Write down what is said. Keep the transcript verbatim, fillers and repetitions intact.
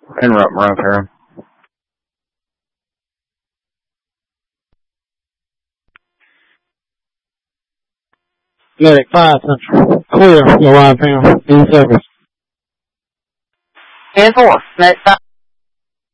Interrupt Mariah Perrin. Medic five Central. Clear, Mariah Perrin. In service. ten four. Medic five.